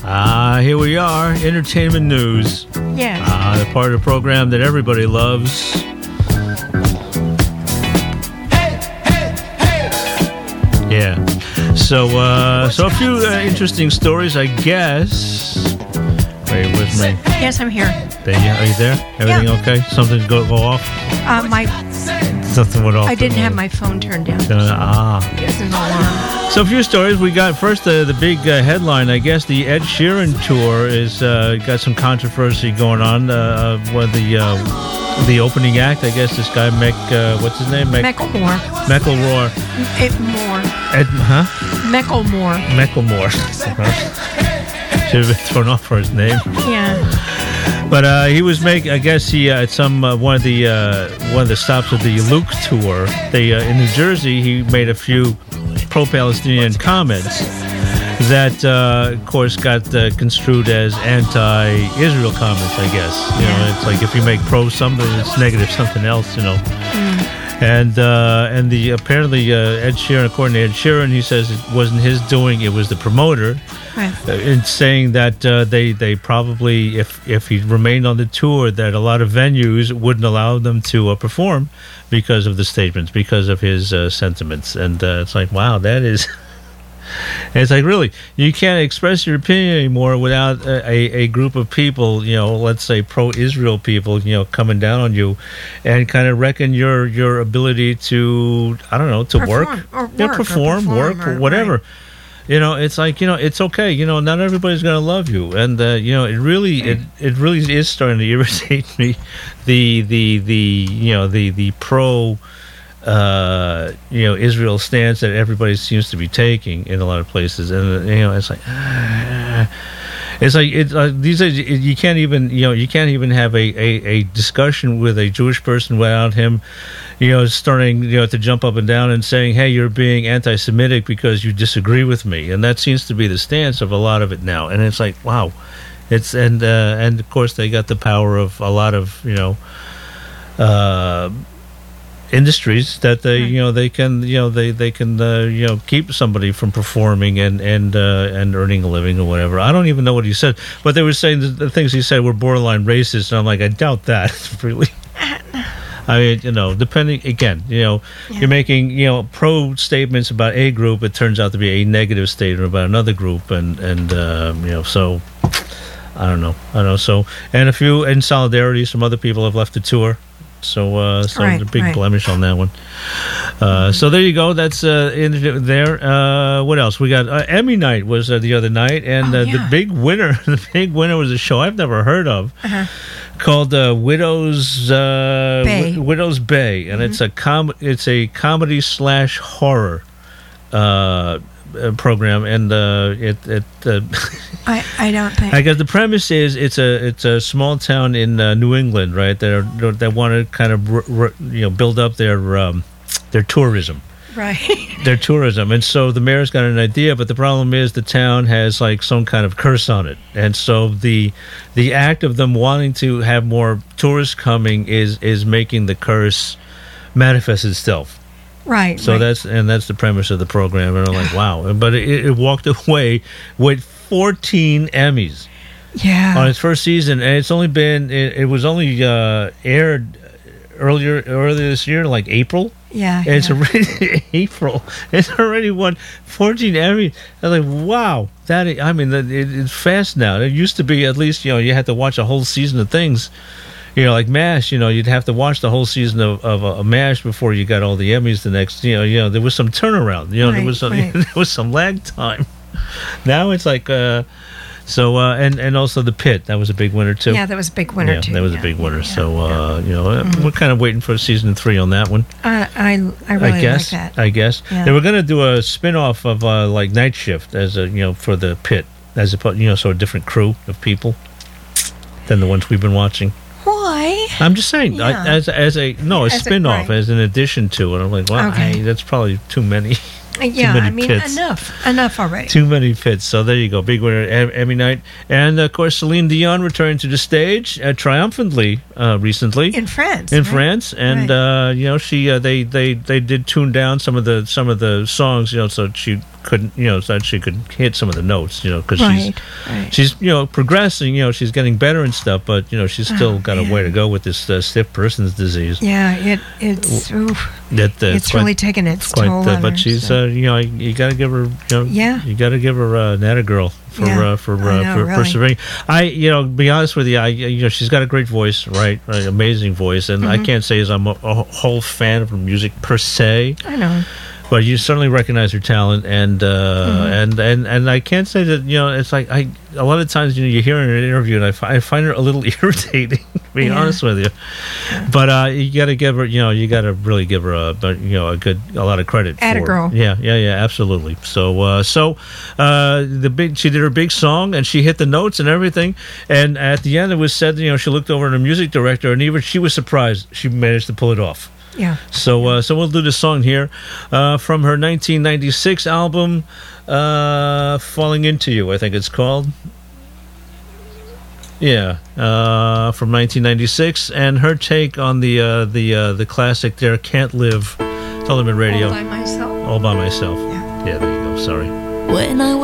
Here we are, entertainment news. Yes. The part of the program that everybody loves. Yeah. So a few interesting stories, I guess. Are you with me? Yes, I'm here. Are you there? Everything okay? Something go off? Something went off. I didn't have my phone turned down. It's an alarm. So a few stories. We got first the big headline. I guess the Ed Sheeran tour is got some controversy going on. When the opening act, I guess this guy what's his name? Macklemore. Macklemore. Macklemore. Should have been thrown off for his name. Yeah. But he was I guess he at some one of the stops of the Luke tour. In New Jersey, he made a few pro-Palestinian comments that, of course, got construed as anti-Israel comments. I guess it's like if you make pro something, it's negative something else. And apparently Ed Sheeran, according to Ed Sheeran, he says it wasn't his doing; it was the promoter. Right. In saying that they probably, if he remained on the tour, that a lot of venues wouldn't allow them to perform because of the statements, because of his sentiments. And it's like, wow, that is... It's like, really, you can't express your opinion anymore without a group of people, let's say pro-Israel people, coming down on you and kind of wrecking your ability to, I don't know, to perform, work, or whatever. Right. It's like, it's okay. Not everybody's going to love you. And, it really is starting to irritate me. The pro, Israel stance that everybody seems to be taking in a lot of places. And, it's like, these days you can't even have a discussion with a Jewish person without him starting to jump up and down and saying, hey, you're being anti-Semitic because you disagree with me. And that seems to be the stance of a lot of it now. And it's like, wow. And of course they got the power of a lot of industries that they can keep somebody from performing and earning a living or whatever. I don't even know what he said, but they were saying the things he said were borderline racist, and I'm like, I doubt that. Really. I mean, depending, again, you're making, pro statements about a group, it turns out to be a negative statement about another group, and so I don't know. So, and a few in solidarity, some other people have left the tour. So there's a big blemish on that one. So there you go. That's in there. What else? We got Emmy night was the other night, and the big winner. The big winner was a show I've never heard of called Widow's Bay. Widow's Bay, and it's a comedy / horror program, and I don't think. I guess the premise is it's a small town in New England, right? That want to kind of build up their tourism, right? Their tourism, and so the mayor's got an idea, but the problem is the town has like some kind of curse on it, and so the act of them wanting to have more tourists coming is making the curse manifest itself. Right. So that's the premise of the program, and I'm like, wow. But it walked away with 14 Emmys. Yeah. On its first season, and it's only been it was only aired earlier this year, like April. Yeah. And it's already April. It's already won 14 Emmys. I was like, wow. It's fast now. It used to be at least you had to watch a whole season of things. Like MASH, you'd have to watch the whole season of MASH before you got all the Emmys the next, there was some turnaround, there was some lag time. Now it's like, and also The Pit, that was a big winner too. Yeah, that was a big winner too. That was a big winner. We're kind of waiting for season 3 on that one. I really like that. I guess. Yeah. They were going to do a spin-off of like Night Shift as for The Pit, as a so a different crew of people than the ones we've been watching. Why? I'm just saying, as a spin-off, as an addition to it. I'm like, wow, that's probably too many. Pits. Enough already. Too many pits. So there you go, big winner Emmy night, and of course Celine Dion returned to the stage triumphantly recently in France. And she they did tune down some of the songs, so she couldn't, so that she could hit some of the notes, because Right. she's progressing, she's getting better and stuff, but she's still got a way to go with this stiff person's disease. Yeah, it's It's really taken its toll on but her, she's so. you got to give her you got to give her an atta girl for really. persevering. Be honest with you, she's got a great voice, right? Amazing voice, and I can't say as I'm a whole fan of her music per se. I know. But you certainly recognize her talent, and I can't say that it's like a lot of times you hear her in an interview, and I find her a little irritating. To be honest with you, but you got to give her, you got to really give her a lot of credit. Atta girl. Yeah, absolutely. So she did her big song, and she hit the notes and everything. And at the end, it was said, she looked over at her music director, and even she was surprised she managed to pull it off. Yeah. So we'll do this song here from her 1996 album, "Falling Into You," I think it's called. Yeah, from 1996, and her take on the classic there, "Can't Live," Television Radio. All by myself. All by myself. Yeah. Yeah, there you go. Sorry. When I